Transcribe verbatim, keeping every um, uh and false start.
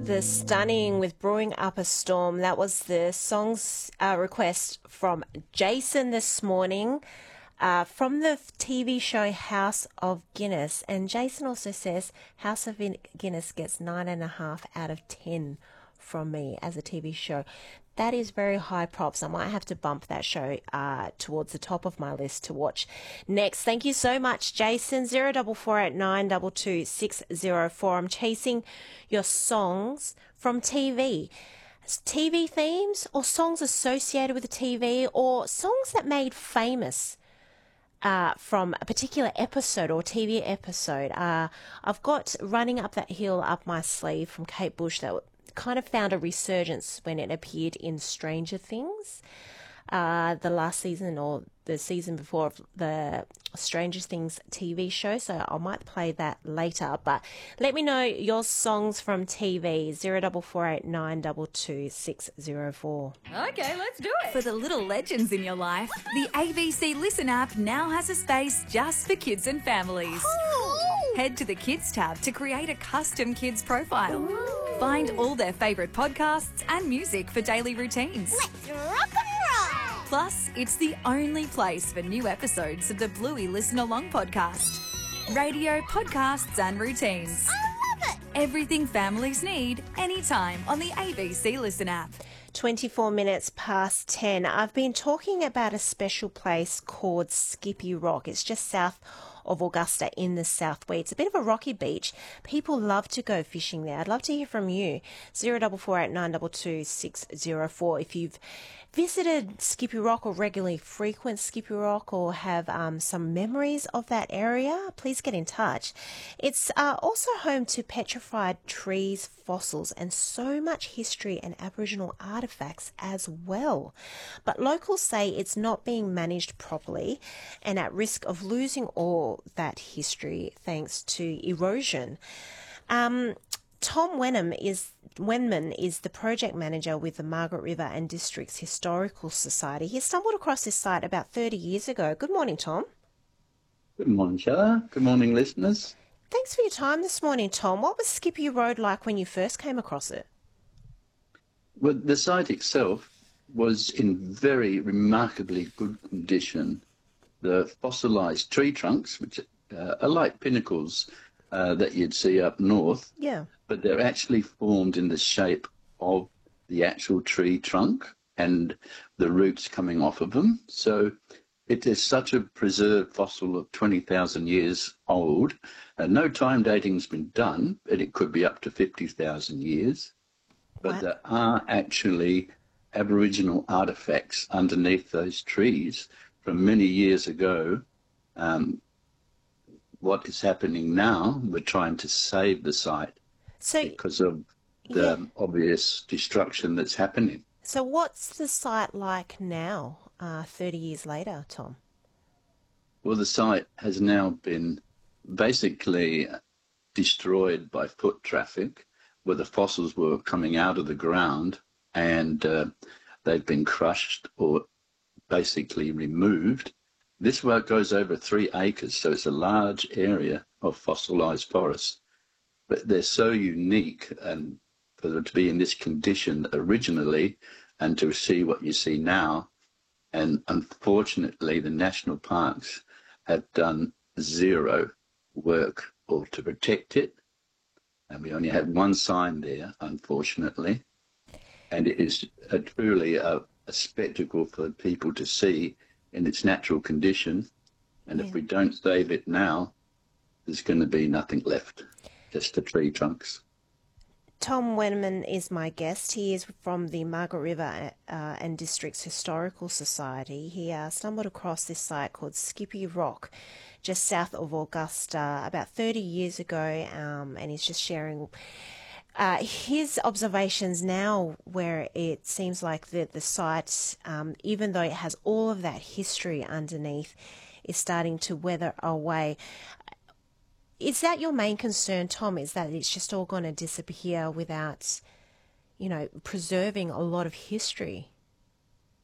The Stunning with Brewing Up a Storm. That was the song's uh, request from Jason this morning uh, from the T V show House of Guinness. And Jason also says House of Guinness gets nine and a half out of ten from me as a T V show. That is very high props. I might have to bump that show uh, towards the top of my list to watch next. Thank you so much, Jason. Zero double four eight nine double two six zero four. I'm chasing your songs from T V. T V themes or songs associated with the T V or songs that made famous uh, from a particular episode or T V episode. Uh, I've got Running Up That Hill up my sleeve from Kate Bush that kind of found a resurgence when it appeared in Stranger Things, uh, the last season or the season before of the Stranger Things T V show. So I might play that later. But let me know your songs from T V. Zero double four eight nine double two six zero four. Okay, let's do it. For the little legends in your life, the A B C Listen app now has a space just for kids and families. Head to the Kids tab to create a custom kids profile. Ooh. Find all their favourite podcasts and music for daily routines. Let's rock and roll! Plus, it's the only place for new episodes of the Bluey Listen Along podcast. Radio, podcasts and routines. I love it! Everything families need, anytime on the A B C Listen app. twenty-four minutes past ten. I've been talking about a special place called Skippy Rock. It's just south of Augusta in the southwest. It's a bit of a rocky beach. People love to go fishing there. I'd love to hear from you. Zero double four eight nine double two six zero four. If you've visited Skippy Rock or regularly frequent Skippy Rock or have um, some memories of that area, please get in touch. It's uh, also home to petrified trees, fossils, and so much history and Aboriginal artefacts as well. But locals say it's not being managed properly and at risk of losing all that history thanks to erosion. Um, Tom Wenham is Wenman is the project manager with the Margaret River and Districts Historical Society. He stumbled across this site about thirty years ago. Good morning, Tom. Good morning, Shara. Good morning, listeners. Thanks for your time this morning, Tom. What was Skippy Road like when you first came across it? Well, the site itself was in very remarkably good condition. The fossilised tree trunks, which uh, are like pinnacles uh, that you'd see up north, Yeah. but they're actually formed in the shape of the actual tree trunk and the roots coming off of them. So it is such a preserved fossil of twenty thousand years old. Uh, no time dating's been done, but it could be up to fifty thousand years. But Wow. there are actually Aboriginal artefacts underneath those trees from many years ago. Um, what is happening now, we're trying to save the site So, because of the yeah. obvious destruction that's happening. So what's the site like now, uh, thirty years later, Tom? Well, the site has now been basically destroyed by foot traffic, where the fossils were coming out of the ground and uh, they've been crushed or basically removed. This work goes over three acres, so it's a large area of fossilized forests. But they're so unique, and for them to be in this condition originally and to see what you see now, and unfortunately the national parks have done zero work or to protect it. And we only had one sign there, unfortunately. And it is a, truly a, a spectacle for people to see in its natural condition. And Yeah. if we don't save it now, there's going to be nothing left, just the tree trunks. Tom Wenman is my guest. He is from the Margaret River uh, and Districts Historical Society. He uh, stumbled across this site called Skippy Rock, just south of Augusta, about thirty years ago, um, and he's just sharing uh, his observations now, where it seems like the, the site, um, even though it has all of that history underneath, is starting to weather away. Is that your main concern, Tom, is that it's just all going to disappear without, you know, preserving a lot of history?